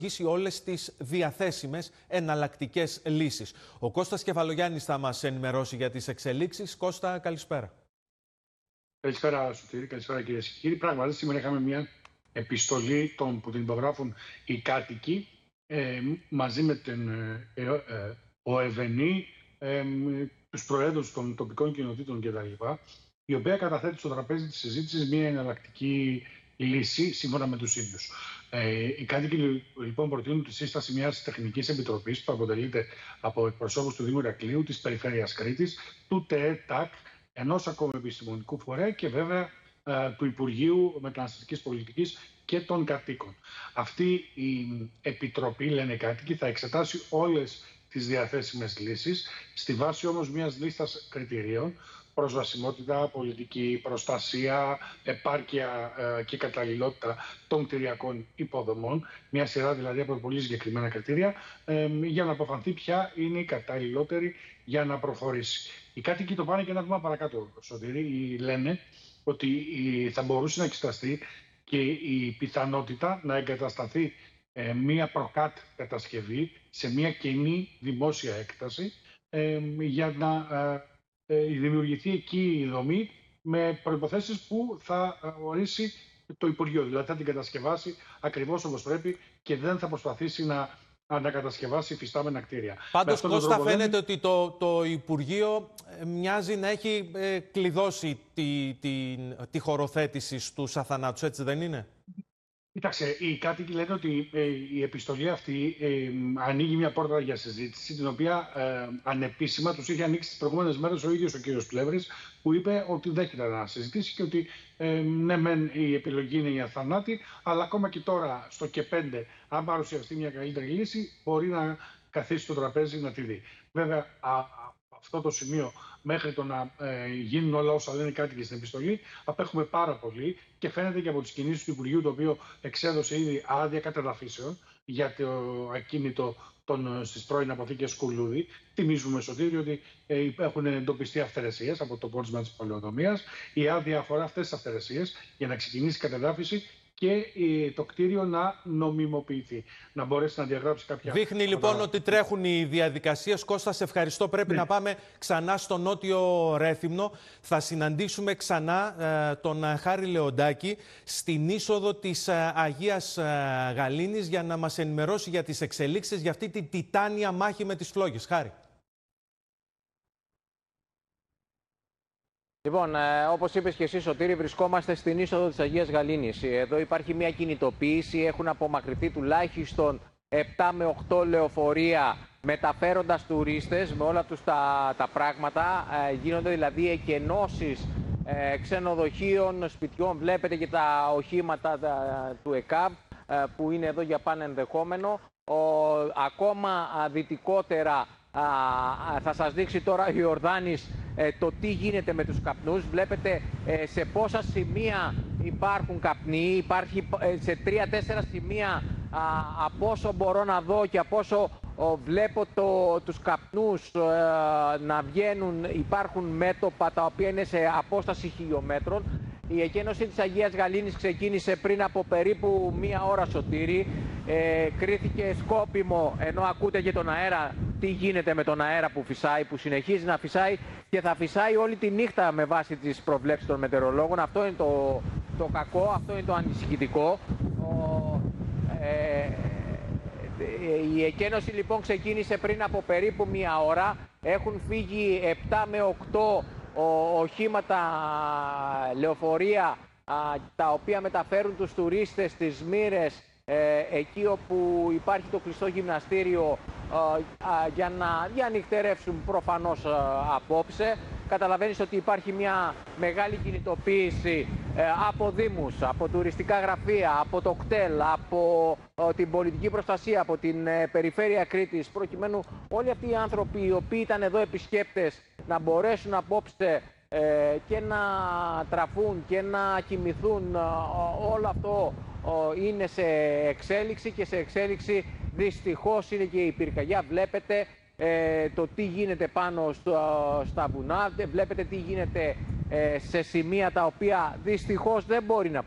όλες τις διαθέσιμες εναλλακτικές λύσεις. Ο Κώστας Κεφαλογιάννης θα μας ενημερώσει για τις εξελίξεις. Κώστα, καλησπέρα. Καλησπέρα, Σωτήρη. Καλησπέρα, κυρίες και κύριοι. Πράγματι, σήμερα είχαμε μια επιστολή που την υπογράφουν οι κάτοικοι μαζί με την ΟΕΒΕΝΗ, τους προέδρους των τοπικών κοινοτήτων κτλ., η οποία καταθέτει στο τραπέζι της συζήτησης μια εναλλακτική λύση σύμφωνα με τους ίδιους. Οι κάτοικοι λοιπόν προτείνουν τη σύσταση μιας τεχνικής επιτροπής που αποτελείται από εκπροσώπους του Δήμου Ηρακλείου, της Περιφέρειας Κρήτης, του ΤΕΤΑΚ, ενός ακόμα επιστημονικού φορέα και βέβαια του Υπουργείου Μεταναστευτικής Πολιτικής και των κατοίκων. Αυτή η επιτροπή, λένε οι κάτοικοι, θα εξετάσει όλες τις διαθέσιμες λύσεις, στη βάση όμως μιας λίστας κριτηρίων: προσβασιμότητα, πολιτική προστασία, επάρκεια και καταλληλότητα των κτηριακών υποδομών, μια σειρά δηλαδή από πολύ συγκεκριμένα κριτήρια, για να αποφανθεί ποια είναι η καταλληλότερη για να προχωρήσει. Οι κάτοικοι το πάνε και ένα βήμα παρακάτω, Σωτήρη. Λένε ότι θα μπορούσε να εξεταστεί και η πιθανότητα να εγκατασταθεί μία προκάτ κατασκευή σε μία κοινή δημόσια έκταση για να δημιουργηθεί εκεί η δομή με προϋποθέσεις που θα ορίσει το Υπουργείο. Δηλαδή θα την κατασκευάσει ακριβώς όπως πρέπει και δεν θα προσπαθήσει να ανακατασκευάσει υφιστάμενα κτίρια. Πάντως, Κώστα, φαίνεται ότι το Υπουργείο μοιάζει να έχει κλειδώσει τη χωροθέτηση στους αθανάτους, έτσι δεν είναι? Κοίταξε, οι κάτοικοι λένε ότι η επιστολή αυτή ανοίγει μια πόρτα για συζήτηση, την οποία ανεπίσημα τους είχε ανοίξει τις προηγούμενες μέρες ο ίδιος ο κύριος Πλεύρης, που είπε ότι δέχεται να συζητήσει και ότι ναι, μεν η επιλογή είναι η αθανάτη, αλλά ακόμα και τώρα στο ΚΕ5, αν παρουσιαστεί μια καλύτερη λύση, μπορεί να καθίσει στο τραπέζι να τη δει. Βέβαια, αυτό το σημείο, μέχρι το να γίνουν όλα όσα λένε οι κάτοικοι στην επιστολή, απέχουμε πάρα πολύ και φαίνεται και από τις κινήσεις του Υπουργείου, το οποίο εξέδωσε ήδη άδεια κατεδαφίσεων για το ακίνητο στις πρώην αποθήκες Κουλούδη. Θυμίζουμε, Σωτήρη, ότι έχουν εντοπιστεί αυθαιρεσίες από το πόρισμα της πολεοδομίας. Η άδεια αφορά αυτές τις αυθαιρεσίες για να ξεκινήσει η κατεδάφιση και το κτίριο να νομιμοποιηθεί, να μπορέσει να διαγράψει κάποια... Δείχνει λοιπόν ότι τρέχουν οι διαδικασίες. Κώστα, σε ευχαριστώ. Πρέπει να πάμε ξανά στο Νότιο Ρέθυμνο. Θα συναντήσουμε ξανά τον Χάρη Λεοντάκη στην είσοδο της Αγίας Γαλήνης για να μας ενημερώσει για τις εξελίξεις για αυτή τη τιτάνια μάχη με τις φλόγες. Χάρη. Λοιπόν, όπως είπες και εσύ, Σωτήρη, βρισκόμαστε στην είσοδο της Αγίας Γαλήνης. Εδώ υπάρχει μια κινητοποίηση, έχουν απομακρυνθεί τουλάχιστον 7 με 8 λεωφορεία μεταφέροντας τουρίστες με όλα τους τα πράγματα. Γίνονται δηλαδή εκενώσεις ξενοδοχείων, σπιτιών. Βλέπετε και τα οχήματα του ΕΚΑΒ που είναι εδώ για πάνε ενδεχόμενο. Ακόμα δυτικότερα θα σας δείξει τώρα ο Ιορδάνης το τι γίνεται με τους καπνούς. Βλέπετε σε πόσα σημεία υπάρχουν καπνοί. Υπάρχει σε 3-4 σημεία από όσο μπορώ να δω και από όσο βλέπω τους καπνούς να βγαίνουν. Υπάρχουν μέτωπα τα οποία είναι σε απόσταση χιλιόμετρων. Η εκένωση της Αγίας Γαλήνης ξεκίνησε πριν από περίπου μία ώρα, Σωτήρη. Κρίθηκε σκόπιμο, ενώ ακούτε και τον αέρα, τι γίνεται με τον αέρα που φυσάει, που συνεχίζει να φυσάει και θα φυσάει όλη τη νύχτα με βάση τις προβλέψεις των μετεωρολόγων. Αυτό είναι το κακό, αυτό είναι το ανησυχητικό. Η εκένωση λοιπόν ξεκίνησε πριν από περίπου μία ώρα. Έχουν φύγει 7 με 8 οχήματα, λεωφορεία, τα οποία μεταφέρουν τους τουρίστες στις Μύρες, εκεί όπου υπάρχει το κλειστό γυμναστήριο, για να νυχτερεύσουν προφανώς απόψε. Καταλαβαίνεις ότι υπάρχει μια μεγάλη κινητοποίηση από δήμους, από τουριστικά γραφεία, από το κτέλ, από την πολιτική προστασία, από την περιφέρεια Κρήτης, προκειμένου όλοι αυτοί οι άνθρωποι οι οποίοι ήταν εδώ επισκέπτες να μπορέσουν απόψε και να τραφούν και να κοιμηθούν. Όλο αυτό είναι σε εξέλιξη και σε εξέλιξη δυστυχώς είναι και η πυρκαγιά. Βλέπετε το τι γίνεται πάνω στα βουνά, βλέπετε τι γίνεται σε σημεία τα οποία δυστυχώς δεν μπορεί να